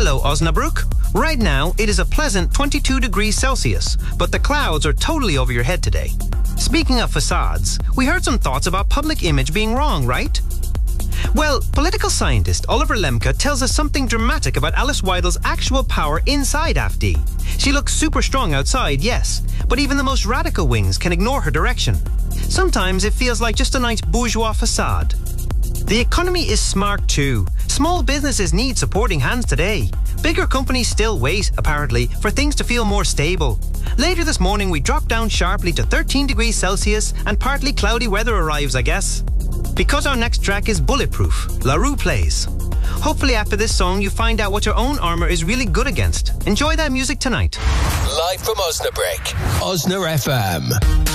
Hello, Osnabrück. Right now, it is a pleasant 22 degrees Celsius, but the clouds are totally over your head today. Speaking of facades, we heard some thoughts about public image being wrong, right? Well, political scientist Oliver Lemke tells us something dramatic about Alice Weidl's actual power inside AfD. She looks super strong outside, yes, but even the most radical wings can ignore her direction. Sometimes it feels like just a nice bourgeois facade. The economy is smart too. Small businesses need supporting hands today. Bigger companies still wait, apparently, for things to feel more stable. Later this morning we drop down sharply to 13 degrees Celsius and partly cloudy weather arrives, I guess. Because our next track is Bulletproof, La Rue plays. Hopefully after this song you find out what your own armour is really good against. Enjoy that music tonight. Live from Osnabrück, Osna FM.